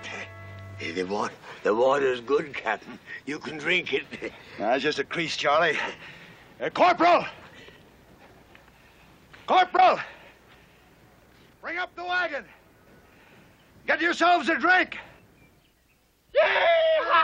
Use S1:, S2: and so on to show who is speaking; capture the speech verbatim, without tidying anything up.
S1: The water, the water's good, Captain. You can drink it.
S2: That's just a crease, Charlie. Uh, Corporal! Corporal! Bring up the wagon. Get yourselves a drink.
S3: Yee-haw!